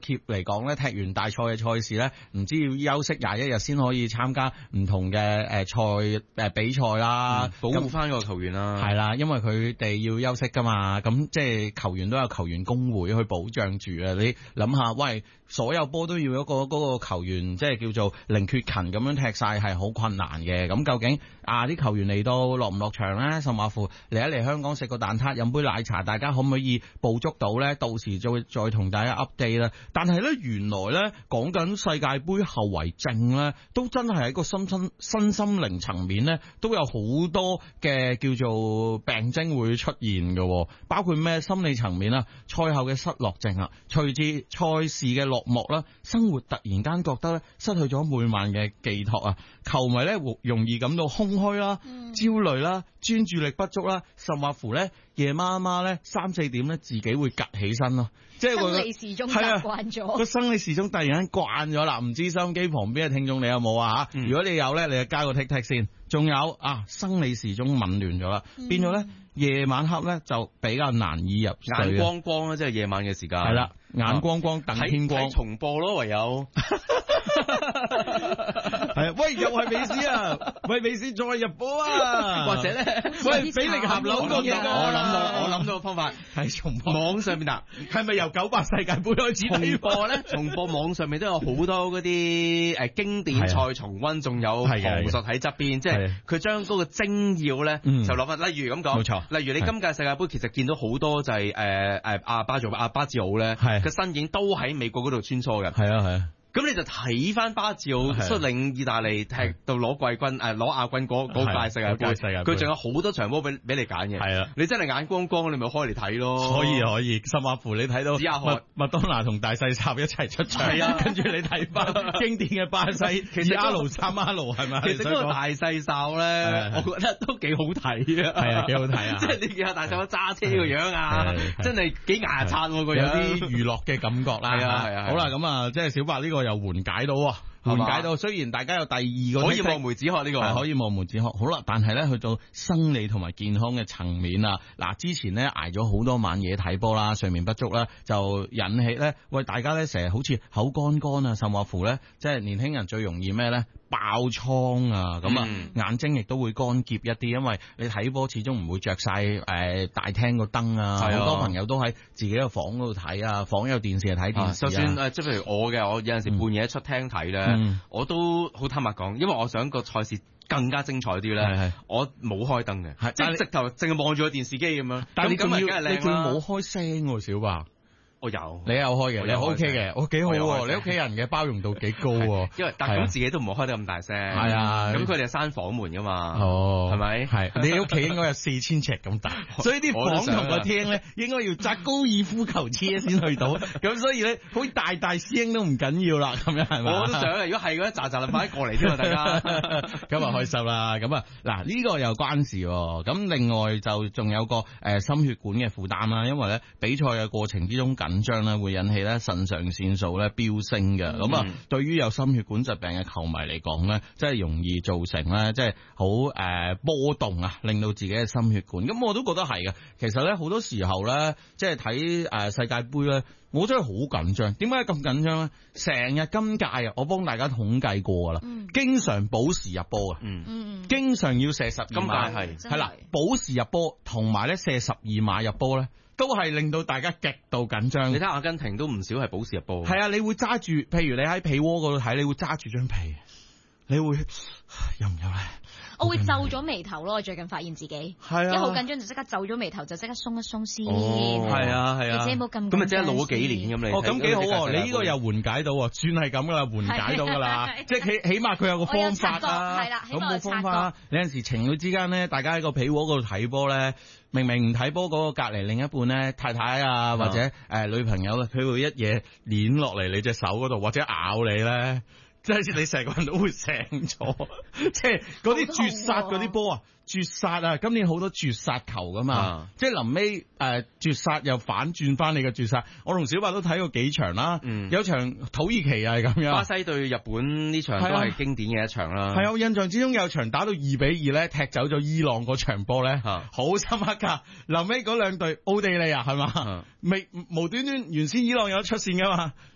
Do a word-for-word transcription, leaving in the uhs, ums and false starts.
協嚟講咧，踢完大賽嘅賽事咧，唔知要休息廿一日先可以參加唔同嘅誒賽誒比賽啦， 嗯、保護翻個球員啦。 係啦，因為佢哋要休息噶嘛，咁即係球員都有球員工會去保障住啊。你諗下，喂，所有波都要一個嗰個球員即係叫做零缺勤咁樣踢晒，係好困難嘅。咁究竟啊啲球員嚟到落唔落場咧？甚至乎嚟一嚟香港食個蛋撻、飲杯奶茶，大家可唔可以捕捉到咧？到時再再同大家 update 啦。但係咧，原來咧講緊世界盃後遺症咧，都真係喺個身心身心靈層面咧，都有好多嘅叫做病徵會出現嘅，包括咩心理層面啊，賽後嘅失落症啊，隨住賽事嘅落幕啦，生活突然間覺得咧失去咗每晚嘅寄託啊，球迷咧容易感到空虛啦、嗯、焦慮啦、專注力不足啦，甚或乎咧夜媽媽咧三四點咧自己會趌起身咯，即係生理時鐘習慣咗， 個生理時鐘突然間慣咗啦，唔知收音機旁邊嘅聽眾你有冇啊？嗯、如果你有咧，你就加個 tick tick 先。仲有啊，生理時鐘紊亂咗啦，嗯、變咗咧夜晚黑咧就比較難以入睡， 眼光光啦，即係夜晚嘅時間。 係啦，眼光光等天光， 睇重播咯，唯有。 係啊，喂，又係美斯啊，喂，美斯再入波啊， 或者咧， 喂，比利咸樓個嘢， 我諗到，我諗到個方法係重播網上面嗱， 係咪由九八世界盃開始重播咧？重播網上面都有好多嗰啲誒經典賽重溫，仲有旁述喺側邊，即係佢將嗰個精要咧就攞翻。例如咁講， 冇錯。 例如你今屆世界盃其實見到好多就係誒誒阿巴祖阿巴治奧咧嘅身影都喺美國嗰度穿梭嘅。 係啊係啊。 咁你就睇翻巴治奧率領意大利踢到攞季軍，誒攞亞軍嗰嗰屆世界盃，佢仲有好多場波俾俾你揀嘅。係啊，你真係眼光光，你咪開嚟睇咯。 可以可以，甚至乎你睇到麥麥當娜同大細插一齊出場，係啊，跟住你睇翻經典嘅巴西，其實阿盧三阿盧係咪？ 其實嗰個大細哨咧，我覺得都幾好睇啊。 係啊，幾好睇啊！ 即係你見下大細揸車個樣啊，真係幾牙刷個樣， 有啲娛樂嘅感覺啦。 係啊係啊。 好啦，咁啊，即係小白呢個。又緩解到，緩解到。雖然大家有第二個可以望梅止渴呢個， 係可以望梅止渴。好啦，但係咧去到生理同埋健康嘅層面啊，嗱，之前咧挨咗好多晚夜睇波啦，睡眠不足啦，就引起咧喂大家咧成日好似口乾乾啊，甚或乎咧即係年輕人最容易咩咧爆瘡啊，咁啊、嗯、眼睛亦都會乾澀一啲，因為你睇波始終唔會着晒誒大廳個燈啊，好多朋友都喺自己嘅房嗰度睇啊，房有電視就睇電視、啊、 就算誒即係譬如我嘅，我有陣時半夜出廳睇咧，嗯、我都好坦白講，因為我想個賽事更加精彩啲咧，係係我冇開燈嘅，即係直頭淨係望住個電視機咁樣。 但係你今日梗係你仲冇開聲喎，小白。 我有， 你有開嘅，你 OK 嘅，我幾好喎，你屋企人嘅包容度幾高喎。 因為但係咁自己都唔好開得咁大聲。係啊，咁佢哋係閂房門噶嘛。哦，係咪？係， 你屋企應該有四千尺咁大，所以啲房同個廳咧，應該要揸高爾夫球車先去到。咁所以咧，好似大大聲都唔緊要啦，咁樣係咪？ 我都想啊，如果係嗰一扎扎快啲過嚟添啊，大家。 咁啊開心啦，咁啊嗱呢個又關事喎。咁另外就仲有個誒心血管嘅負擔啦，因為咧比賽嘅過程之中緊張咧會引起咧腎上腺素咧飆升嘅，咁啊、嗯、對於有心血管疾病嘅球迷嚟講咧，即係容易造成咧即係好誒波動啊，令到自己嘅心血管。咁我都覺得係嘅。其實咧好多時候咧，即係睇誒世界盃咧，我真係好緊張。點解咁緊張咧？成日今屆啊，我幫大家統計過噶啦，嗯、經常補時入波啊，嗯嗯，經常要射十二碼係係啦，補時入波同埋咧射十二碼入波咧。都係令到大家極度緊張。 你睇阿根廷都唔少係保時入波。 係啊，你會揸住，譬如你喺被窩嗰度睇，你會揸住張被，你會有唔有咧？ 我會皺咗眉頭咯。我最近發現自己係啊，一好緊張就即刻皺咗眉頭，就即刻鬆一鬆先。 哦，係啊係啊， 而且冇咁咁咪即係老咗幾年咁你。 哦，咁幾好，你呢個又緩解到，算係咁噶啦，緩解到噶啦，即係起起碼佢有個方法啊。係啦，咁冇方法啊。有陣時情侶之間咧，大家喺個被窩嗰度睇波咧。明明唔睇波嗰個隔籬另一半咧，太太啊或者誒、呃、女朋友咧，佢會一嘢捻落嚟你隻手嗰度，或者咬你咧，即係你成個人都會醒咗，即係嗰啲絕殺嗰啲波啊！絕殺啊！今年好多絕殺球噶嘛，啊、即係臨尾誒絕殺又反轉翻你嘅絕殺。我同小白都睇過幾場啦，嗯、有場土耳其係咁樣， 巴西對日本呢場都係經典嘅一場啦。 係啊，我印象之中有場打到二比二咧，踢走咗伊朗嗰場波咧，好、啊、深刻噶。臨尾嗰兩隊奧地利啊，係嘛？未、啊、無端端原先伊朗有得出線噶嘛，